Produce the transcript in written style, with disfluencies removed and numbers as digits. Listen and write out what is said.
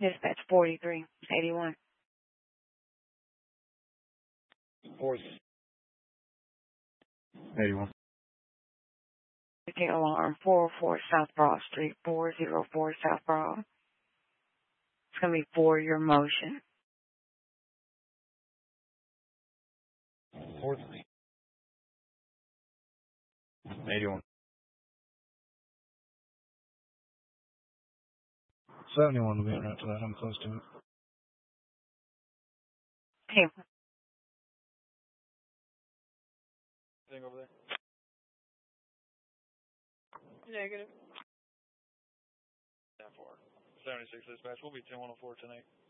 Dispatch 4381. 81. Take alarm 404 South Broad Street, 404 South Broad. It's going to be for your motion. 81. 71 will be right to that. I'm close to it. Okay. Anything over there? Negative. 10-4. 76 dispatch. We'll be 10-104 tonight.